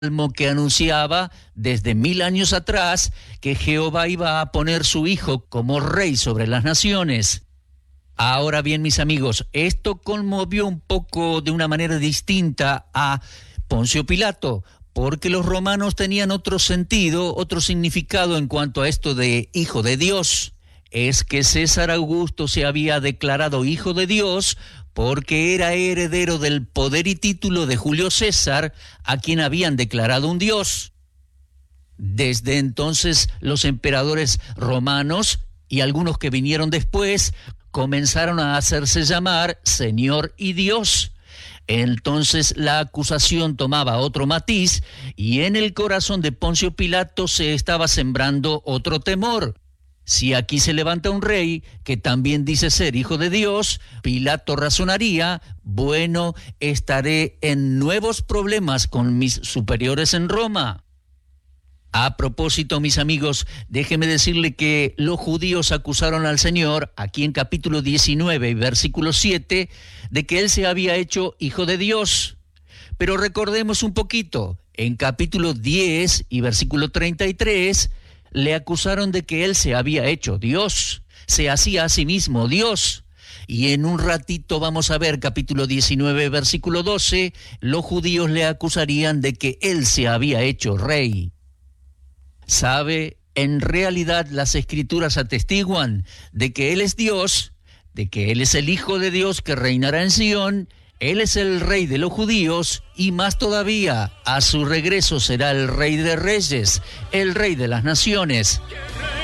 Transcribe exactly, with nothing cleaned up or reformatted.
salmo que anunciaba desde mil años atrás que Jehová iba a poner su Hijo como rey sobre las naciones. Ahora bien, mis amigos, esto conmovió un poco de una manera distinta a Poncio Pilato, porque los romanos tenían otro sentido, otro significado en cuanto a esto de Hijo de Dios. Es que César Augusto se había declarado Hijo de Dios porque era heredero del poder y título de Julio César, a quien habían declarado un dios. Desde entonces, los emperadores romanos y algunos que vinieron después comenzaron a hacerse llamar Señor y Dios. Entonces la acusación tomaba otro matiz y en el corazón de Poncio Pilato se estaba sembrando otro temor. Si aquí se levanta un rey que también dice ser hijo de Dios, Pilato razonaría, bueno, estaré en nuevos problemas con mis superiores en Roma. A propósito, mis amigos, déjeme decirle que los judíos acusaron al Señor, aquí en capítulo diecinueve, versículo siete, de que Él se había hecho hijo de Dios. Pero recordemos un poquito, en capítulo diez y versículo treinta y tres, le acusaron de que Él se había hecho Dios, se hacía a sí mismo Dios. Y en un ratito vamos a ver capítulo diecinueve, versículo doce, los judíos le acusarían de que Él se había hecho rey. ¿Sabe? En realidad las Escrituras atestiguan de que Él es Dios, de que Él es el Hijo de Dios que reinará en Sión, Él es el Rey de los judíos y más todavía, a su regreso será el Rey de Reyes, el Rey de las naciones.